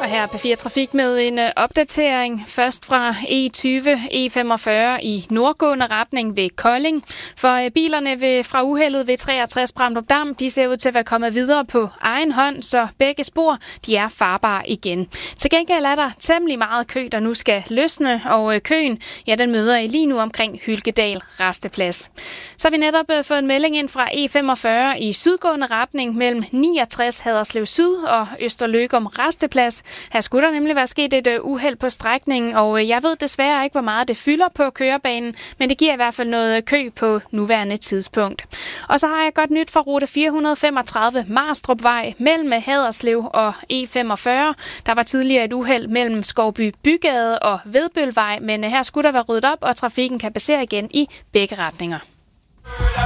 her er P4 Trafik med en opdatering. Først fra E20, E45 i nordgående retning ved Kolding. For bilerne fra uheldet ved 63 Bramdrup Dam, de ser ud til at være kommet videre på egen hånd, så begge spor de er farbare igen. Til gengæld er der temmelig meget kø, der nu skal løsne, og køen, ja, den møder I lige nu omkring Hylkedal Rasteplads. Så har vi netop fået en melding ind fra E45 i sydgående retning mellem 69 Haderslev Syd og Østerløgum Rasteplads. Her skulle der nemlig være sket et uheld på strækningen, og jeg ved desværre ikke, hvor meget det fylder på kørebanen, men det giver i hvert fald noget kø på nuværende tidspunkt. Og så har jeg godt nyt fra rute 435 Marstrupvej mellem Haderslev og E45. Der var tidligere et uheld mellem Skovby Bygade og Vedbølvej, men her skulle der være ryddet op, og trafikken kan passere igen i begge retninger.